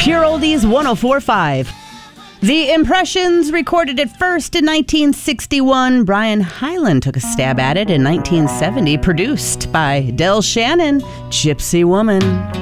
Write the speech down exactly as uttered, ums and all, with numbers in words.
Pure Oldies one oh four point five. The Impressions recorded it first in nineteen sixty-one. Brian Hyland took a stab at it in nineteen seventy. Produced by Del Shannon, Gypsy Woman.